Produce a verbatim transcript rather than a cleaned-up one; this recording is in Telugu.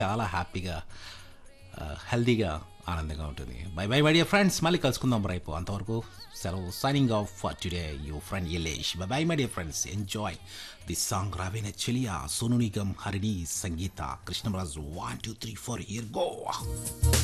చాలా హ్యాపీగా ఆహ్, హెల్తీగా, ఆనందంగా ఉంటుంది. By by my dear friends. మళ్ళీ కలుసుకుందాం రేపు. అంతవరకు సెలవు. Signing off for today your friend Yalesh. By by my dear friends. Enjoy this song రావేన Cheliya, Sonu Nigam, Harini, Sangeetha, Krishnaraju. One two three four here go.